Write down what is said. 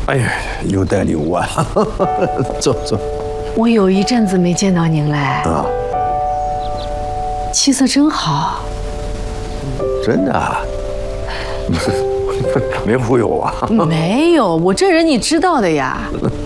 哎呀，有带礼物啊！坐坐。 我有一阵子没见到您嘞。啊。气色真好。 真的啊？没忽悠我啊？ 没有，我这人你知道的呀。